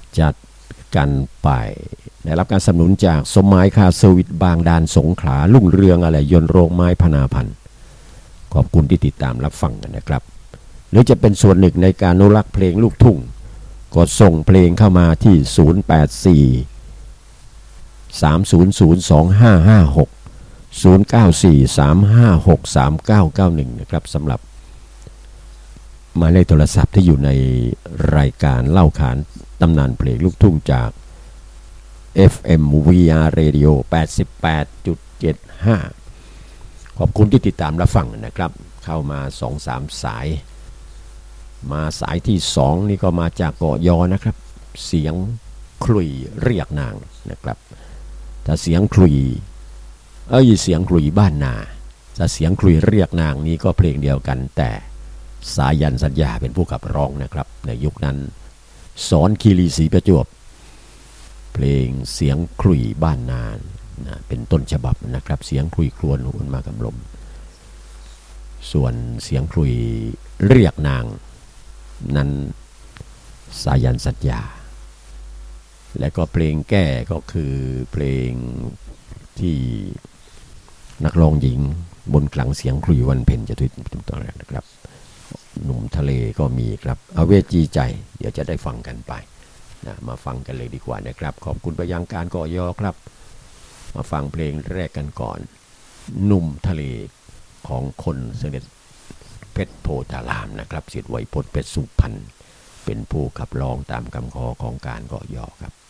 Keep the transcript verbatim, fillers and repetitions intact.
จัดกันไปได้รับการสนับสนุนจากสมหมายคาเซอร์วิสบางดานสงขลาลุ่งเรืองอะไรยนต์โรงไม้พนาพันธ์ขอบคุณที่ติดตามรับฟังกันนะครับหรือจะเป็นส่วนหนึ่งในการอนุรักษ์เพลงลูกทุ่งก็ส่งเพลงเข้ามาที่ศูนย์ แปด สี่ สาม ศูนย์ ศูนย์ สอง ห้า ห้า หก ศูนย์ เก้า สี่ สาม ห้า หก สาม เก้า เก้า หนึ่งนะครับสำหรับหมายเลขโทรศัพท์ที่อยู่ในรายการเล่าขานตำนานเพลงลูกทุ่งจาก เอฟ เอ็ม วี อาร์ Radio แปดสิบแปดจุดเจ็ดห้า ขอบคุณที่ติดตามรับฟังนะครับเข้ามา สองสาม สายมาสายที่สองนี่ก็มาจากเกาะยอนะครับเสียงคลุยเรียกนางนะครับถ้าเสียงคลุยเอ้ยเสียงคลุยบ้านนาถ้าเสียงคลุยเรียกนางนี้ก็เพลงเดียวกันแต่สายันสัญญาเป็นผู้ขับร้องนะครับในยุคนั้นสอนคีรีศรีประจวบเพลงเสียงคลุยบ้านนานะเป็นต้นฉบับนะครับเสียงคลุยครวญหุนมากำลมส่วนเสียงคลุยเรียกนางนั้นสายันสัญญาและก็เพลงแก้ก็คือเพลงที่นักร้องหญิงบนกลางเสียงคลุยวันเพ็ญจะทุยตอนแรกนะครับหนุ่มทะเลก็มีครับอเวจีใจเดี๋ยวจะได้ฟังกันไปนะมาฟังกันเลยดีกว่านะครับขอบคุณไปยังการก่อยอครับมาฟังเพลงแรกกันก่อนหนุ่มทะเลของคนเสด็จเพชรโพธารามนะครับศิษย์ไวยพจน์เพชรสุพรรณเป็นผู้ขับร้องตามคำขอของการก่อยอครับ